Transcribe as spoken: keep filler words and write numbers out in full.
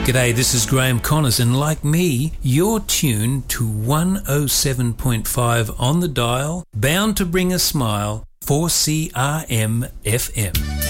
G'day, this is Graham Connors, and like me, you're tuned to one oh seven point five on the dial, bound to bring a smile, four C R M F M.